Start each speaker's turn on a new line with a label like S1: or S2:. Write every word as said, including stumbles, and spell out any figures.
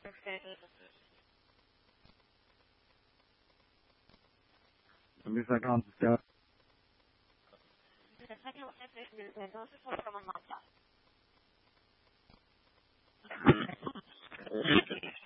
S1: Empieza a contestar.
S2: Entonces, ¿por qué me mata?